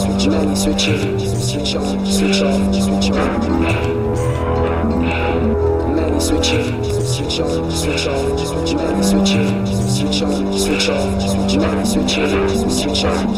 Many switching, switch on, switch off, switch on. Many switching, switch on, switch off, switch. Many switching, switch on, switch off, switch. Many switching, switch on.